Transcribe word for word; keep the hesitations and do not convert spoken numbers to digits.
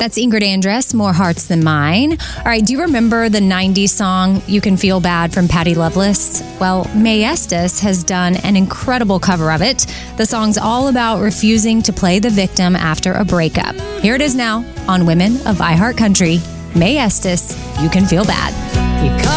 That's Ingrid Andress, More Hearts Than Mine. All right, do you remember the nineties song, You Can Feel Bad from Patti Loveless? Well, Mae Estes has done an incredible cover of it. The song's all about refusing to play the victim after a breakup. Here it is now on Women of iHeartCountry. Mae Estes, You Can Feel Bad.